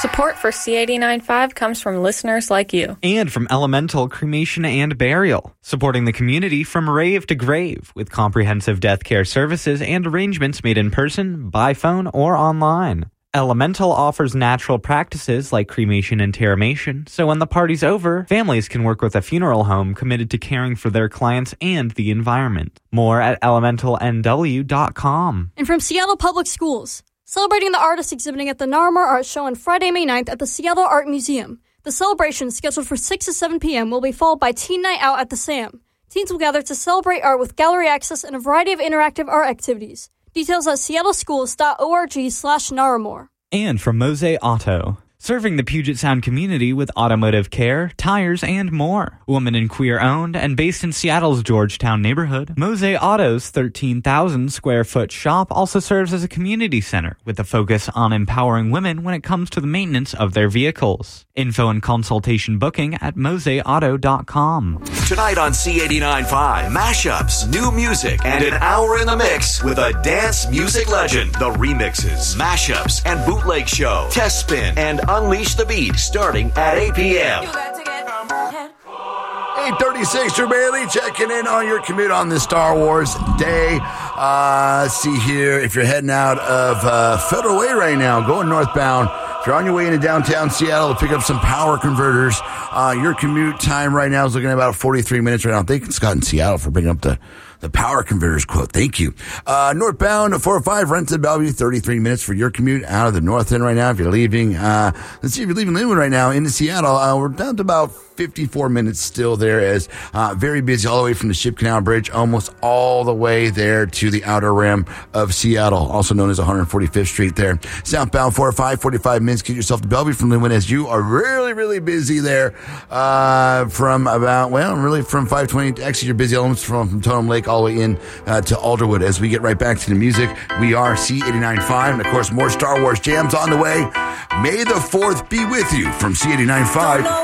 Support for C89.5 comes from listeners like you. And from Elemental Cremation and Burial, supporting the community from rave to grave with comprehensive death care services and arrangements made in person, by phone, or online. Elemental offers natural practices like cremation and terramation, so when the party's over, families can work with a funeral home committed to caring for their clients and the environment. More at elementalnw.com. And from Seattle Public Schools, celebrating the artists exhibiting at the Narmer Art Show on Friday, May 9th at the Seattle Art Museum. The celebration, scheduled for 6 to 7 p.m., will be followed by Teen Night Out at the SAM. Teens will gather to celebrate art with gallery access and a variety of interactive art activities. Details at seattleschools.org/Naramore. And from Mose Auto, serving the Puget Sound community with automotive care, tires, and more. Woman and queer owned and based in Seattle's Georgetown neighborhood, Mose Auto's 13,000 square foot shop also serves as a community center with a focus on empowering women when it comes to the maintenance of their vehicles. Info and consultation booking at moseauto.com. Tonight on C89.5, mashups, new music, and an hour in the mix with a dance music legend. The remixes, mashups, and bootleg show. Test spin and unleash the beat starting at 8 p.m. 8:36, Drew Bailey checking in on your commute on this Star Wars day. See here, if you're heading out of Federal Way right now, going northbound, if you're on your way into downtown Seattle to pick up some power converters, your commute time right now is looking at about 43 minutes right now. Thank Scott in Seattle for bringing up the power converters quote. Thank you. Northbound 405, Renton Bellevue, 33 minutes for your commute out of the north end right now. If you're leaving, let's see if you're leaving Linwood right now into Seattle, we're down to about 54 minutes still there as very busy all the way from the Ship Canal Bridge, almost all the way there to the outer rim of Seattle, also known as 145th Street there. Southbound 405, 45 minutes. Get yourself to Bellevue from Linwood as you are really, really busy there from about, really from 520 to exit your busy elements from Totem Lake all the way in to Alderwood. As we get right back to the music, we are C89.5, and of course more Star Wars jams on the way. May the 4th be with you from C89.5.